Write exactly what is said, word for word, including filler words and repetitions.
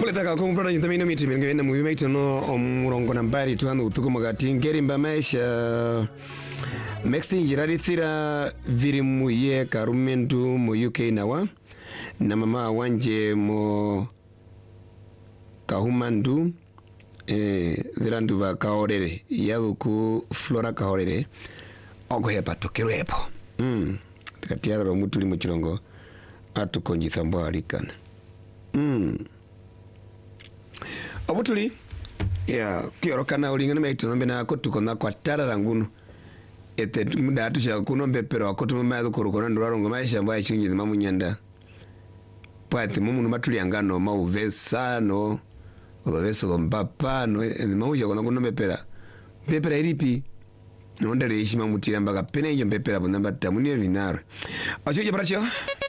Muletaka kumprana nyitamino miti mingene muhimaito no omurongo nambari tuandu utuku magati ngeri mbamaisha Mexi njirari thira viri muye karumendu mu U K nawa na mama wanje mo kahumandu eh virandu va kaorere yaguku Flora kaorere ogohepa tokerepo mm katiara ro mutuli mu kirongo atukonyitha mbalikana mm obutuli ya kiorokana ulingana maito nombe na kotukona kwa tarara ngunu ete muda atusha kuno mbepero akotu mayo korokona ndwarongo maisha mbaye chingi mamunyanda pati mumu matuli angano mauvesano obaveso mbapa no mamuja kona kuno mbepera mbepera iripi nonda reishi mamutira mbaka pene nyo mbepera bonamba tamunye vinara achoje paracho